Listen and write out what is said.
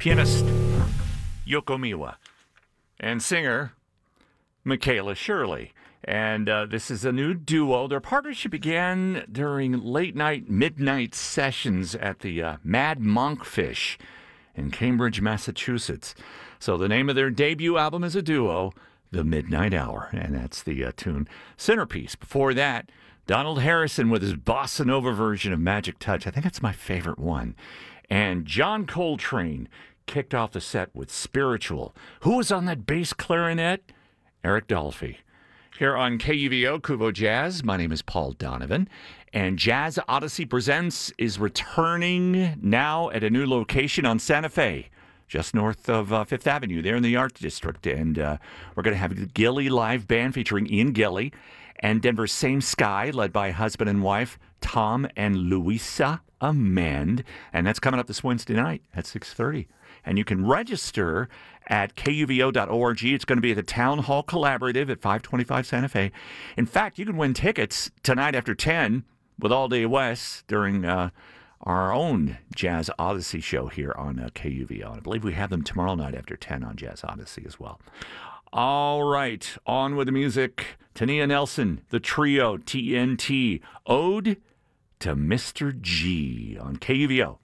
pianist Yoko Miwa, and singer Michaela Shirley. And this is a new duo. Their partnership began during late night, midnight sessions at the Mad Monkfish in Cambridge, Massachusetts. So the name of their debut album is a duo, The Midnight Hour, and that's the tune Centerpiece. Before that, Donald Harrison with his bossa nova version of Magic Touch. I think that's my favorite one. And John Coltrane kicked off the set with Spiritual. Who was on that bass clarinet? Eric Dolphy. Here on KUVO, Kuvo Jazz, my name is Paul Donovan, and Jazz Odyssey Presents is returning now at a new location on Santa Fe, just north of Fifth Avenue, there in the Art District. And we're going to have the Gilly Live Band featuring Ian Gilly, and Denver's Same Sky, led by husband and wife Tom and Louisa Amend. And that's coming up this Wednesday night at 6:30. And you can register at kuvo.org. It's going to be at the Town Hall Collaborative at 525 Santa Fe. In fact, you can win tickets tonight after 10 with All Day West during our own Jazz Odyssey show here on KUVO. I believe we have them tomorrow night after 10 on Jazz Odyssey as well. All right, on with the music. Tania Nelson, the trio, TNT, Ode to Mr. G on KUVO.